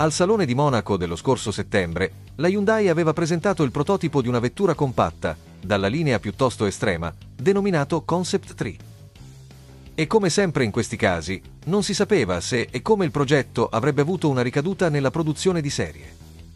Al Salone di Monaco dello scorso settembre, la Hyundai aveva presentato il prototipo di una vettura compatta, dalla linea piuttosto estrema, denominato Concept 3. E come sempre in questi casi, non si sapeva se e come il progetto avrebbe avuto una ricaduta nella produzione di serie.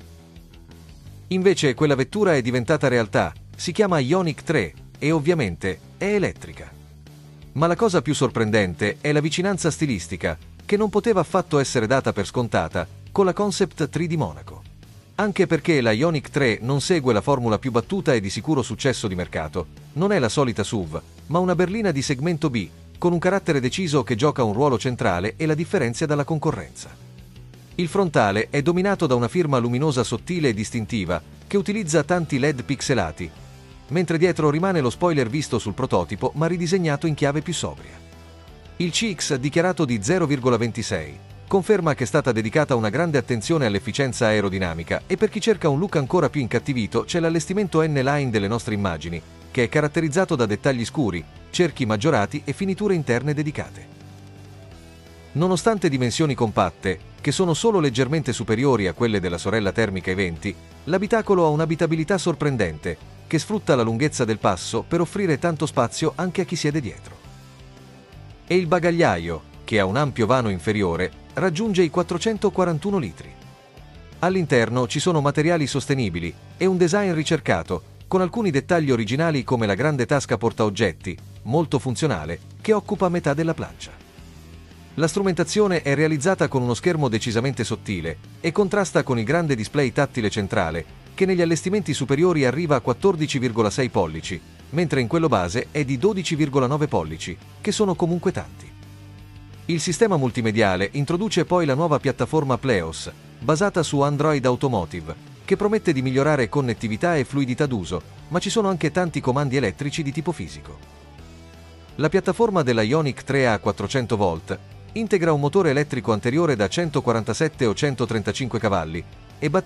Invece quella vettura è diventata realtà, si chiama Ioniq 3 e ovviamente è elettrica. Ma la cosa più sorprendente è la vicinanza stilistica, che non poteva affatto essere data per scontata, con la Concept 3 di Monaco. Anche perché la Ioniq 3 non segue la formula più battuta e di sicuro successo di mercato, non è la solita SUV, ma una berlina di segmento B, con un carattere deciso che gioca un ruolo centrale e la differenzia dalla concorrenza. Il frontale è dominato da una firma luminosa sottile e distintiva, che utilizza tanti LED pixelati, mentre dietro rimane lo spoiler visto sul prototipo ma ridisegnato in chiave più sobria. Il CX dichiarato di 0,26 conferma che è stata dedicata una grande attenzione all'efficienza aerodinamica e per chi cerca un look ancora più incattivito c'è l'allestimento N-Line delle nostre immagini, che è caratterizzato da dettagli scuri, cerchi maggiorati e finiture interne dedicate. Nonostante dimensioni compatte, che sono solo leggermente superiori a quelle della sorella termica E20, l'abitacolo ha un'abitabilità sorprendente, che sfrutta la lunghezza del passo per offrire tanto spazio anche a chi siede dietro. E il bagagliaio, che ha un ampio vano inferiore, raggiunge i 441 litri. All'interno ci sono materiali sostenibili e un design ricercato, con alcuni dettagli originali come la grande tasca portaoggetti, molto funzionale, che occupa metà della plancia. La strumentazione è realizzata con uno schermo decisamente sottile e contrasta con il grande display tattile centrale, che negli allestimenti superiori arriva a 14,6 pollici, mentre in quello base è di 12,9 pollici, che sono comunque tanti. Il sistema multimediale introduce poi la nuova piattaforma Pleos, basata su Android Automotive, che promette di migliorare connettività e fluidità d'uso, ma ci sono anche tanti comandi elettrici di tipo fisico. La piattaforma della Ioniq 3 a 400 volt integra un motore elettrico anteriore da 147 o 135 cavalli e batterie